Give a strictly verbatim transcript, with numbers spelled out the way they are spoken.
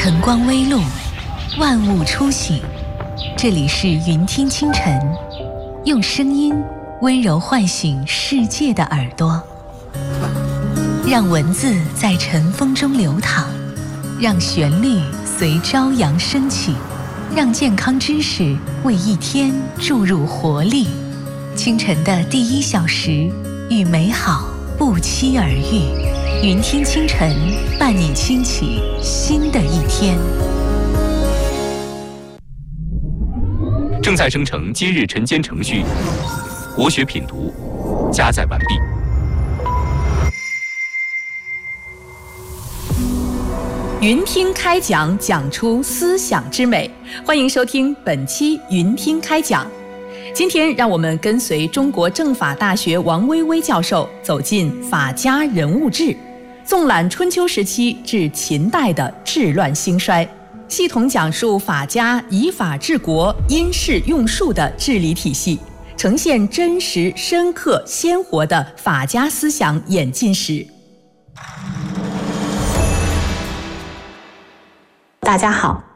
晨光微露，万物初醒。这里是云听清晨，用声音温柔唤醒世界的耳朵，让文字在晨风中流淌，让旋律随朝阳升起，让健康知识为一天注入活力。清晨的第一小时，与美好不期而遇。云听清晨，伴你轻启新的一天。 正在生成今日晨间程序，国学品读加载完毕。 云听开讲，讲出思想之美。欢迎收听本期云听开讲。今天让我们跟随中国政法大学王薇薇教授走进法家人物志，纵览春秋时期至秦代的治乱兴衰，系统讲述法家以法治国、因势用术的治理体系，呈现真实、深刻、鲜活的法家思想演进史。 大家好，